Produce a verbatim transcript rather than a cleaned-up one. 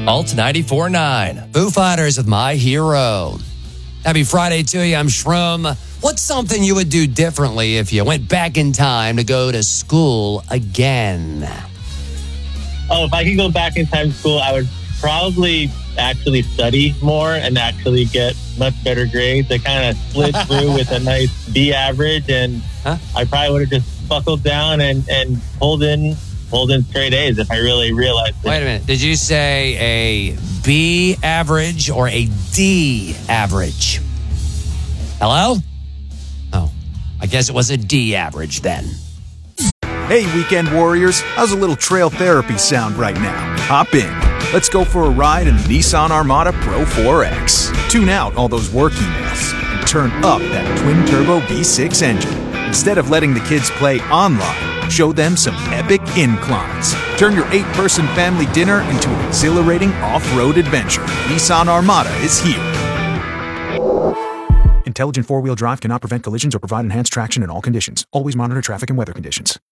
Alt ninety-four point nine. Foo Fighters with My Hero. Happy Friday to you. I'm Shroom. What's something you would do differently if you went back in time to go to school again? Oh, if I could go back in time to school, I would probably actually study more and actually get much better grades. I kind of slid through with a nice B average, and huh? I probably would have just buckled down and, and pulled in pulled in straight A's if I really realized it. Wait a minute. Did you say a B average or a D average? Hello? Oh, I guess it was a D average then. Hey, weekend warriors. How's a little trail therapy sound right now? Hop in. Let's go for a ride in the Nissan Armada Pro four X. Tune out all those work emails and turn up that twin-turbo V six engine. Instead of letting the kids play online, show them some epic inclines. Turn your eight-person family dinner into an exhilarating off-road adventure. Nissan Armada is here. Intelligent four-wheel drive cannot prevent collisions or provide enhanced traction in all conditions. Always monitor traffic and weather conditions.